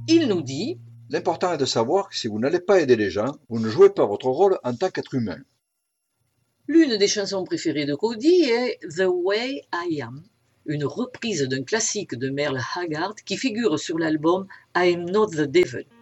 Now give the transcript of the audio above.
Il nous dit: L'important est de savoir que si vous n'allez pas aider les gens, vous ne jouez pas votre rôle en tant qu'être humain. l'une des chansons préférées de Cody est The Way I Am, une reprise d'un classique de Merle Haggard qui figure sur l'album I'm Not the Devil.